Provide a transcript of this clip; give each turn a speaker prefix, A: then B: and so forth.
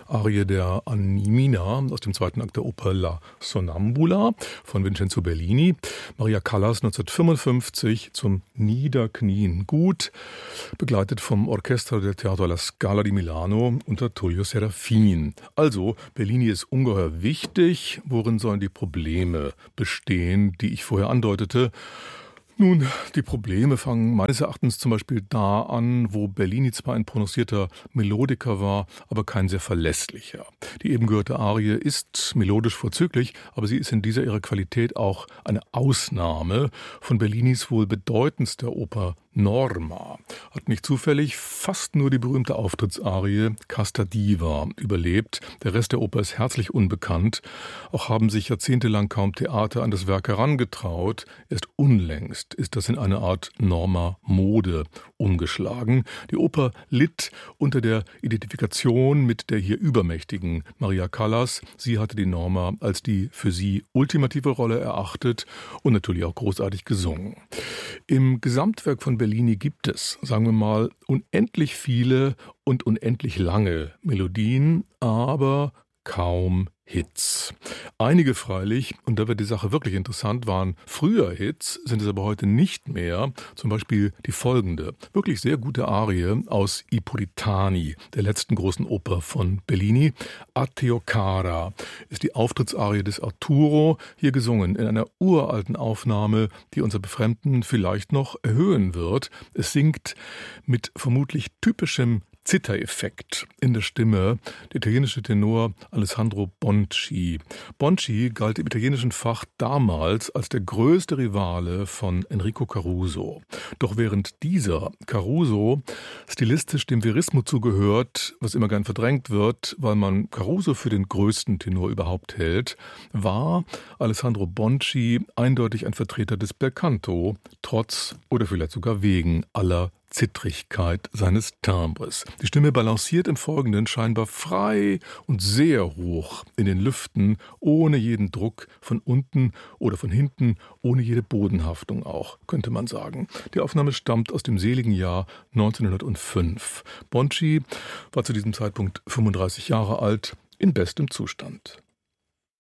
A: Arie der Animina aus dem zweiten Akt der Oper La Sonnambula von Vincenzo Bellini. Maria Callas 1955 zum Niederknien gut, begleitet vom Orchestra del Teatro alla Scala di Milano unter Tullio Serafin. Also, Bellini ist ungeheuer wichtig. Worin sollen die Probleme bestehen, die ich vorher andeutete? Nun, die Probleme fangen meines Erachtens zum Beispiel da an, wo Bellini zwar ein prononcierter Melodiker war, aber kein sehr verlässlicher. Die eben gehörte Arie ist melodisch vorzüglich, aber sie ist in dieser ihrer Qualität auch eine Ausnahme von Bellinis wohl bedeutendster Oper Norma. Hat nicht zufällig fast nur die berühmte Auftrittsarie Casta Diva überlebt. Der Rest der Oper ist herzlich unbekannt. Auch haben sich jahrzehntelang kaum Theater an das Werk herangetraut. Erst unlängst ist das in eine Art Norma-Mode umgeschlagen. Die Oper litt unter der Identifikation mit der hier übermächtigen Maria Callas. Sie hatte die Norma als die für sie ultimative Rolle erachtet und natürlich auch großartig gesungen. Im Gesamtwerk von Bellini gibt es, sagen wir mal, unendlich viele und unendlich lange Melodien, aber kaum Hits. Einige freilich, und da wird die Sache wirklich interessant, waren früher Hits, sind es aber heute nicht mehr. Zum Beispiel die folgende, wirklich sehr gute Arie aus I Puritani, der letzten großen Oper von Bellini. A Teo cara ist die Auftrittsarie des Arturo, hier gesungen in einer uralten Aufnahme, die unser Befremden vielleicht noch erhöhen wird. Es singt mit vermutlich typischem Zittereffekt in der Stimme der italienische Tenor Alessandro Bonci. Bonci galt im italienischen Fach damals als der größte Rivale von Enrico Caruso. Doch während dieser Caruso stilistisch dem Verismo zugehört, was immer gern verdrängt wird, weil man Caruso für den größten Tenor überhaupt hält, war Alessandro Bonci eindeutig ein Vertreter des Belcanto, trotz oder vielleicht sogar wegen aller Zittrigkeit seines Timbres. Die Stimme balanciert im Folgenden scheinbar frei und sehr hoch in den Lüften, ohne jeden Druck von unten oder von hinten, ohne jede Bodenhaftung auch, könnte man sagen. Die Aufnahme stammt aus dem seligen Jahr 1905. Bonci war zu diesem Zeitpunkt 35 Jahre alt, in bestem Zustand.